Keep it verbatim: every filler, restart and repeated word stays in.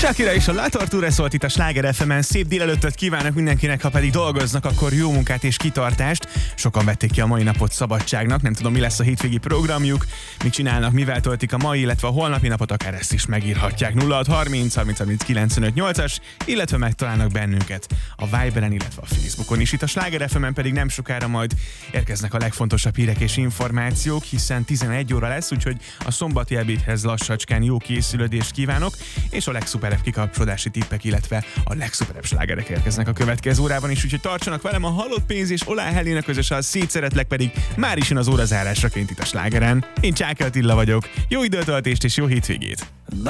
Shakira és a La Torture szólt itt a Sláger ef emen. Szép délelőttöt kívánok mindenkinek, ha pedig dolgoznak, akkor jó munkát és kitartást. Sokan vették ki a mai napot szabadságnak, nem tudom, mi lesz a hétvégi programjuk, mit csinálnak, mivel töltik a mai, illetve a holnapi napot, akár ezt is megírhatják. nulla hat harminc harminc harminc kilencvenöt nyolcas, illetve megtalálnak bennünket a Viberen, illetve a Facebookon is. Itt a Sláger ef emen pedig nem sokára majd érkeznek a legfontosabb hírek és információk, hiszen tizenegy óra lesz, úgyhogy a szombati ebédhez lassacskán jó készülődést kívánok, és a legszuperebb kikapcsolódási tippek, illetve a legszuperebb slágerek érkeznek a következő órában is, úgyhogy tartsanak velem. A Halott Pénz és Olá Helena közös a Szétszeretlek pedig már is jön az órazárásraként itt a Slágeren. Én Csáky Attila vagyok, jó időtöltést és jó hétvégét!